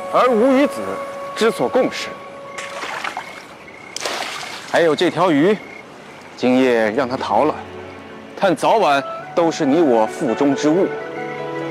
而吾与子之所共食。还有这条鱼，今夜让它逃了，但早晚都是你我腹中之物。